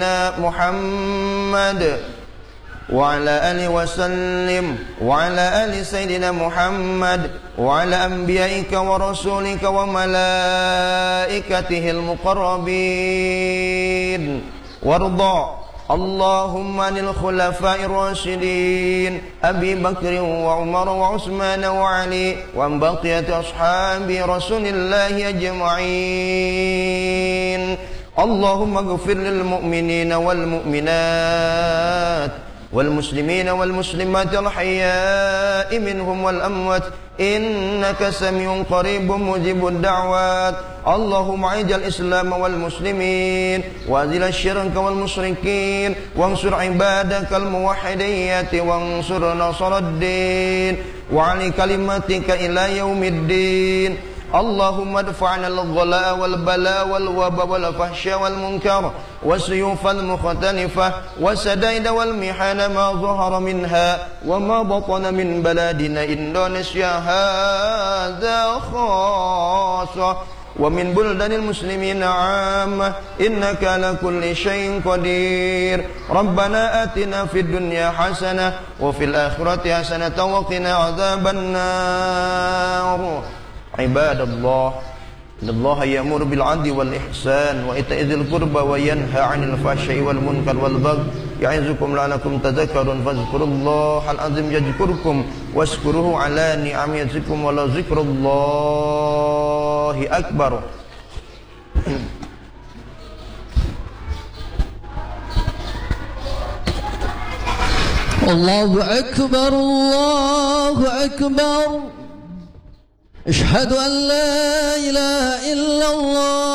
محمد وعلى آله وسلم وعلى آل سيدنا محمد وعلى أنبيائك ورسولك وملائكته المقربين وارضى اللهم عن الخلفاء الراشدين أبي بكر وعمر وعثمان وعلي وعن بقية أصحاب رسول الله أجمعين. اللهم اغفر للمؤمنين والمؤمنات والمسلمين والمسلمات الأحياء منهم والأموات إنك سميع قريب مجيب الدعوات. اللهم أعز الإسلام والمسلمين وأذل الشرك والمشركين وانصر عبادك الموحدين وانصر نصر الدين وعلي كلمتك إلى يوم الدين. اللهم ادفع عنا الغلاء والبلاء والوباء والفحشاء والمنكر والسيوف المختلفة والسدائد والمحن ما ظهر منها وما بطن من بلادنا إندونيسيا هذا خاصة ومن بلدان المسلمين عامة إنك على كل شيء قدير. ربنا آتنا في الدنيا حسنة وفي الآخرة حسنة وقنا عذاب النار. عباد الله إن الله يأمر بالعدل والإحسان وإيتاء ذي القربى وينهى عن الفحشاء والمنكر والبغي يعظكم لعلكم تذكرون فاذكروا الله العظيم يذكركم واشكروه على نعمه يزدكم ولذكر الله أكبر. الله أكبر الله أكبر. أشهد أن لا إله إلا الله